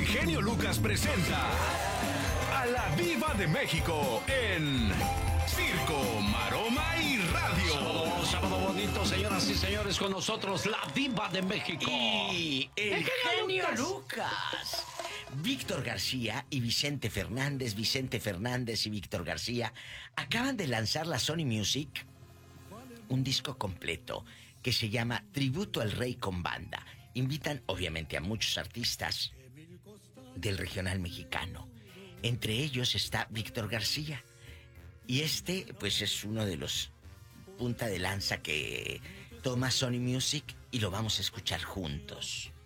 genio Lucas presenta a la Diva de México en Circo, Maroma y Radio. Sábado bonito, señoras y señores, con nosotros la Diva de México. Y el genio Lucas. Víctor García y Vicente Fernández y Víctor García acaban de lanzar la Sony Music un disco completo que se llama Tributo al Rey con Banda. Invitan obviamente a muchos artistas del regional mexicano. Entre ellos está Víctor García. Y pues es uno de los punta de lanza que toma Sony Music y lo vamos a escuchar juntos.